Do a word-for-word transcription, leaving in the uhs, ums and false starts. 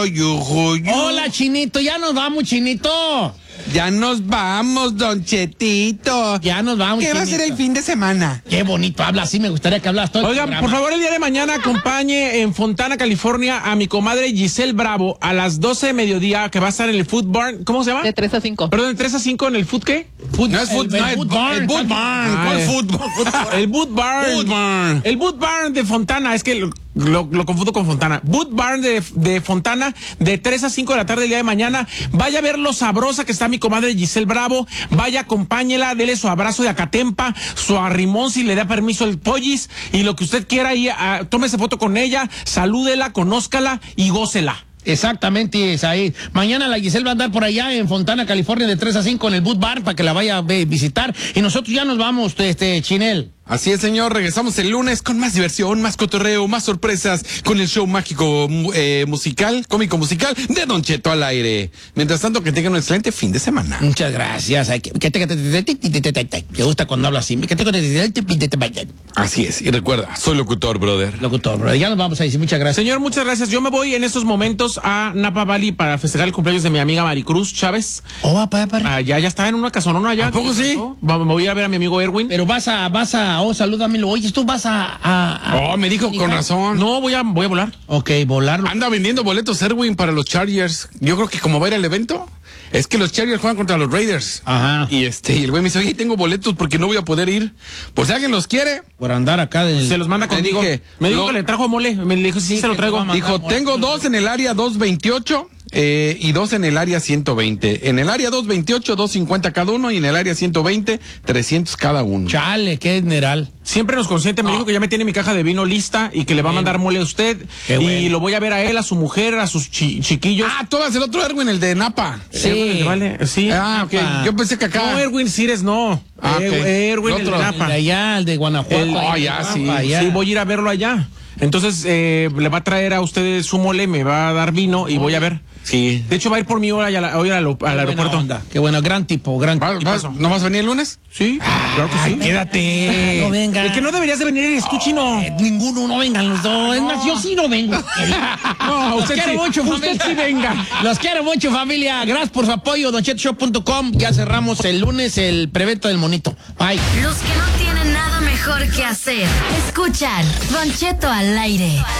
yuju, yu. Hola, Chinito, ya nos vamos, Chinito. Ya nos vamos, Don Chetito. Ya nos vamos, ¿Qué Chinito. va a ser el fin de semana? Qué bonito habla, así me gustaría que hablas todo. Oigan, por favor, el día de mañana acompañe en Fontana, California, a mi comadre Giselle Bravo a las doce de mediodía, que va a estar en el Food Barn. ¿Cómo se llama? De tres a cinco. Perdón, de tres a cinco en el Food, ¿qué? Food, No es food, el, no, el es Food bu- Barn. el Food Barn. Ah, ¿Cuál eh. Food Barn? El Boot Barn. Food Barn. El Boot Barn de Fontana. Es que lo, lo, lo confundo con Fontana. Boot Barn de, de Fontana de tres a cinco de la tarde el día de mañana. Vaya a ver lo sabrosa que está mi comadre Giselle Bravo. Vaya, acompáñela, dele su abrazo de acatempa, su arrimón si le da permiso el pollis y lo que usted quiera ahí. Uh, tómese foto con ella, salúdela, conózcala y gócela. Exactamente, es ahí. Mañana la Giselle va a andar por allá en Fontana, California, de tres a cinco en el Boot Bar para que la vaya a ve- visitar. Y nosotros ya nos vamos, este, Chinel. Así es, señor. Regresamos el lunes con más diversión, más cotorreo, más sorpresas con el show mágico eh, musical, cómico musical de Don Cheto al aire. Mientras tanto, que tengan un excelente fin de semana. Muchas gracias. Ay, que- que te- que te- te- te- te- te- te- te- Me gusta cuando hablo así. Que te- que te- te- te- te- te- te- Así es. Y recuerda, soy locutor, brother. Locutor, bro. Ya nos vamos a decir. Muchas gracias. Señor, muchas gracias. Yo me voy en estos momentos a Napa Valley para festejar el cumpleaños de mi amiga Maricruz Chávez. Oh, va, pa, pa. Allá, ya está en una casonona allá. ¿A poco sí? Va- Me voy a ver a mi amigo Erwin. Pero vas a, vas a, oh, salúdamelo. Oye, tú vas a, a, a- Oh, me dijo con razón. No, voy a, voy a volar. Ok, volarlo. Anda vendiendo boletos Erwin para los Chargers. Yo creo que como va a ir al evento, es que los Chargers juegan contra los Raiders. Ajá. Y este, y el güey me dice, oye, tengo boletos porque no voy a poder ir. Por si alguien los quiere. Por andar acá del... Se los manda Le contigo. dije, me dijo lo- que le trajo mole. Me dijo, sí, Sí, se lo que traigo. te va a Dijo, mandar tengo dos en el área dos veintiocho eh, y dos en el área ciento veinte. En el área dos veintiocho, dos cincuenta cada uno y en el área ciento veinte, trescientos cada uno. Chale, qué general. Siempre nos consiente, me dijo que ya me tiene mi caja de vino lista y que le va a mandar mole a usted. Qué y bueno. lo voy a ver a él, a su mujer, a sus chi- chiquillos. Ah, tú vas el otro Erwin, el de Napa. Sí. Erwin, vale, sí. Ah, ok. Napa. Yo pensé que acá. No, Erwin Cires, no. Ah, ok. Eh, Erwin, El el de otro. El Napa. de allá, el de Guanajuato. El- Oh, el de ya, Guapa, sí. allá. Sí, voy a ir a verlo allá. Entonces, eh, le va a traer a usted su mole, me va a dar vino y voy a ver. Sí. De hecho, va a ir por mí hoy, a la- hoy al, al Qué buena aeropuerto. onda. Qué bueno, gran tipo, gran ¿Vas- tipo. vas- ¿No vas a venir el lunes? Sí, claro que sí. Quédate. No venga. El que no deberías de venir eres tú, chino. Eh, ninguno, no vengan los dos. Es más, yo sí no vengo. No, Los usted quiero sí. mucho, Usted familia. sí venga. Los quiero mucho, familia. Gracias por su apoyo, don cheto show punto com. Ya cerramos el lunes el prevento del monito. Bye. Los que no tienen nada mejor que hacer. Escuchan Don Cheto al aire.